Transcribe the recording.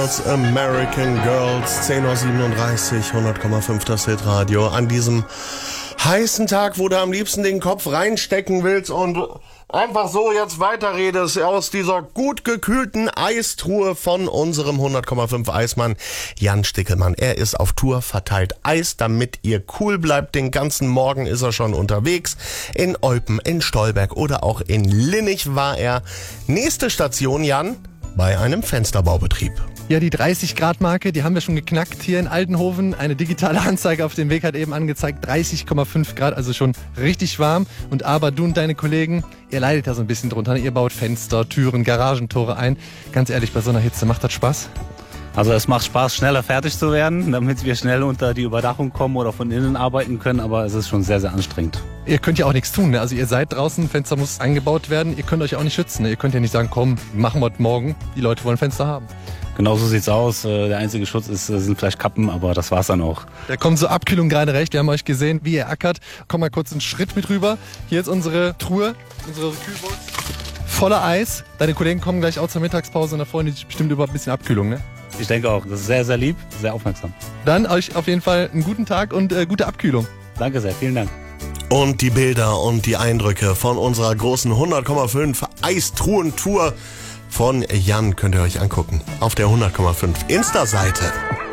American Girls, 10:37 Uhr, 100,5 das Hitradio. An diesem heißen Tag, wo du am liebsten den Kopf reinstecken willst und einfach so jetzt weiterredest aus dieser gut gekühlten Eistruhe von unserem 100,5 Eismann Jan Stickelmann. Er ist auf Tour, verteilt Eis, damit ihr cool bleibt. Den ganzen Morgen ist er schon unterwegs. In Eupen, in Stolberg oder auch in Linnich war er. Nächste Station, Jan, bei einem Fensterbaubetrieb. Ja, die 30-Grad-Marke, die haben wir schon geknackt hier in Altenhoven. Eine digitale Anzeige auf dem Weg hat eben angezeigt, 30,5 Grad, also schon richtig warm. Und aber du und deine Kollegen, ihr leidet da so ein bisschen drunter. Ihr baut Fenster, Türen, Garagentore ein. Ganz ehrlich, bei so einer Hitze, macht das Spaß? Also es macht Spaß, schneller fertig zu werden, damit wir schnell unter die Überdachung kommen oder von innen arbeiten können, aber es ist schon sehr, sehr anstrengend. Ihr könnt ja auch nichts tun, ne? Also ihr seid draußen, Fenster muss eingebaut werden, ihr könnt euch auch nicht schützen, ne? Ihr könnt ja nicht sagen, komm, machen wir morgen, die Leute wollen Fenster haben. Genau so sieht's aus. Der einzige Schutz sind vielleicht Kappen, aber das war's dann auch. Da kommt so Abkühlung gerade recht. Wir haben euch gesehen, wie ihr ackert. Komm mal kurz einen Schritt mit rüber. Hier ist unsere Truhe, unsere Kühlbox. Voller Eis. Deine Kollegen kommen gleich auch zur Mittagspause und da freuen die sich bestimmt über ein bisschen Abkühlung, ne? Ich denke auch. Das ist sehr, sehr lieb, sehr aufmerksam. Dann euch auf jeden Fall einen guten Tag und gute Abkühlung. Danke sehr, vielen Dank. Und die Bilder und die Eindrücke von unserer großen 100,5 Eistruhentour von Jan könnt ihr euch angucken auf der 100,5 Insta-Seite.